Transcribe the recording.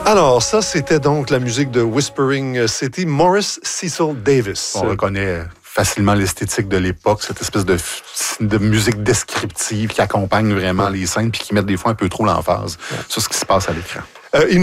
Alors, ça, c'était donc la musique de Whispering City, Morris Cecil Davis. On reconnaît facilement l'esthétique de l'époque, cette espèce de musique descriptive qui accompagne vraiment les scènes puis qui met des fois un peu trop l'emphase sur ce qui se passe à l'écran.